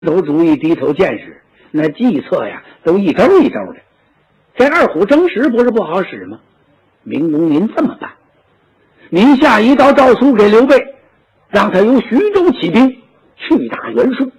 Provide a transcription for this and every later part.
头主意低头见识，那计策呀都一周一周的。这二虎争食不是不好使吗？明公您这么办，您下一道诏书给刘备，让他由徐州起兵去打袁术。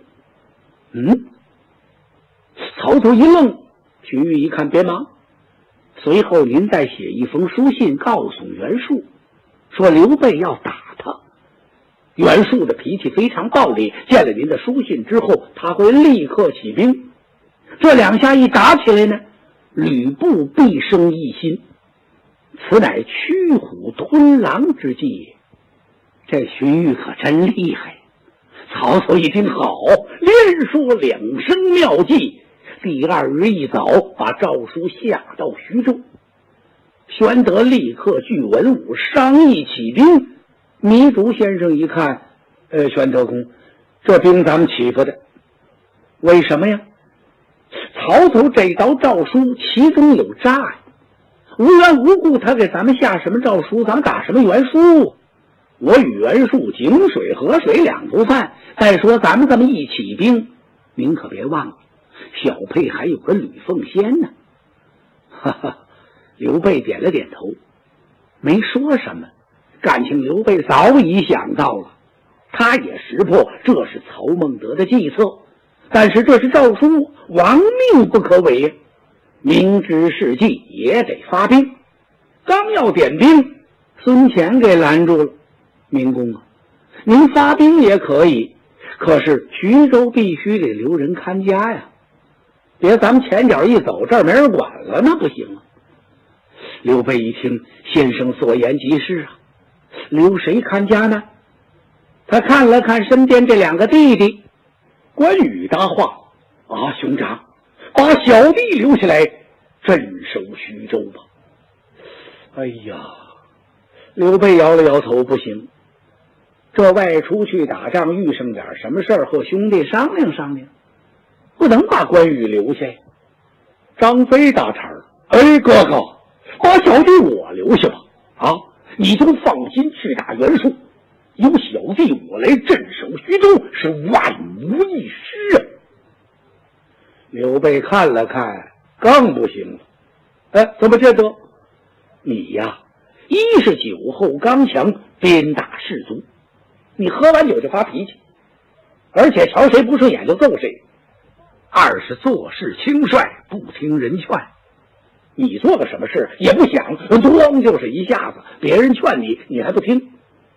曹操一愣，徐彧一看别忙，随后您再写一封书信告诉袁术，说刘备要打他。袁术的脾气非常暴烈，见了您的书信之后，他会立刻起兵。这两下一打起来呢，吕布必生异心，此乃驱虎吞狼之计。这荀彧可真厉害。曹操一听好，连说两声妙计。第二日一早，把诏书下到徐州。玄德立刻聚文武商议起兵。糜竺先生一看，玄德公，这兵咱们欺负的，为什么呀？曹操这道诏书其中有诈呀，无缘无故他给咱们下什么诏书，咱们打什么袁术？我与袁术井水河水两不犯。再说咱们这么一起兵，您可别忘了，小沛还有个吕奉先呢。哈哈，刘备点了点头，没说什么。感情刘备早已想到了，他也识破这是曹孟德的计策，但是这是诏书，亡命不可违呀。明知是计也得发兵。刚要点兵，孙乾给拦住了。明公啊，您发兵也可以，可是徐州必须得留人看家呀，别咱们前脚一走，这儿没人管了，那不行啊。刘备一听，先生所言极是啊，留谁看家呢？他看了看身边这两个弟弟，关羽答话：啊，兄长，把小弟留下来镇守徐州吧。哎呀，刘备摇了摇头，不行，这外出去打仗遇上点什么事儿，和兄弟商量商量，不能把关羽留下呀。张飞搭茬了：哎，哥哥，把小弟我留下吧。啊，你就放心去打袁术，有小弟我来镇守徐州，是万无一失啊。刘备看了看，更不行了。怎么这得？你呀，一是酒后刚强，鞭打士卒，你喝完酒就发脾气，而且瞧谁不顺眼就揍谁；二是做事轻率，不听人劝，你做个什么事也不想，咣就是一下子，别人劝你，你还不听。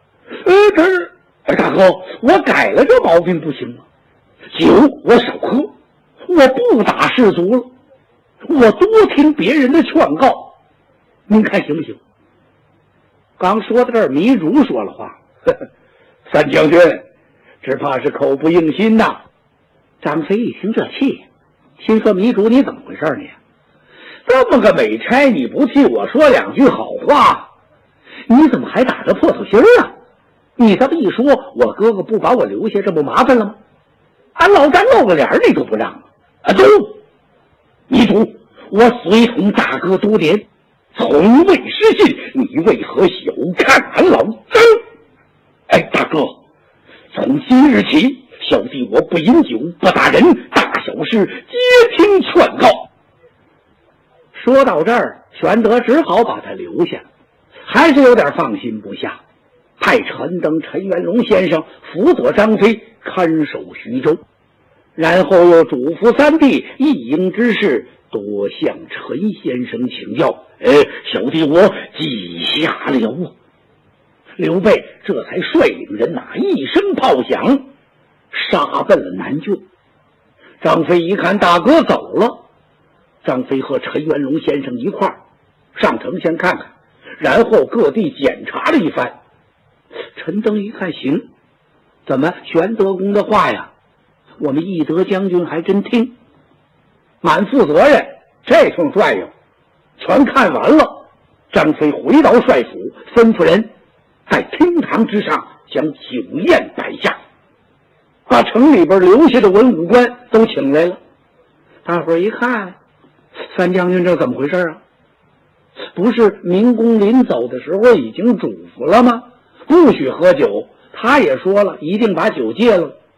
大哥，我改了这毛病不行吗？酒我少喝，我不打士卒了，我多听别人的劝告，您看行不行？刚说到这儿，糜竺说了话：三将军，只怕是口不应心呐。张飞一听这气，心说糜竺你怎么回事你？这么个美差，你不替我说两句好话，你怎么还打着破头心啊？你这么一说，我哥哥不把我留下，这不麻烦了吗？俺老张露个脸你都不让走！糜竺，我随同大哥多年，从未失信，你为何小看俺老张？大哥，从今日起，小弟我不饮酒，不打人，大小事皆听劝告。说到这儿，玄德只好把他留下，还是有点放心不下，派陈登、陈元龙先生辅佐张飞看守徐州，然后又嘱咐三弟一应之事多向陈先生请教。小弟我记下了。刘备这才率领人马一声炮响，杀奔了南郡。张飞一看大哥走了，张飞和陈元龙先生一块儿上城先看看，然后各地检查了一番。陈登一看行，怎么玄德公的话呀，我们翼德将军还真听，满负责任，这通转悠全看完了。张飞回到帅府，吩咐人在厅堂之上将酒宴摆下，把城里边留下的文武官都请来了。大伙儿一看，三将军这怎么回事啊？不是明公临走的时候已经嘱咐了吗？不许喝酒，他也说了一定把酒戒了。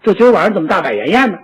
这今儿晚上怎么大摆筵宴呢？